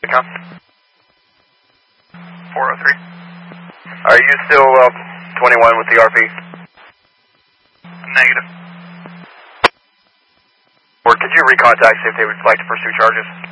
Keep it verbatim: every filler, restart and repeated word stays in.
four oh three. Are you still uh, twenty-one with the R P? Negative. Or could you recontact, see if they would like to pursue charges?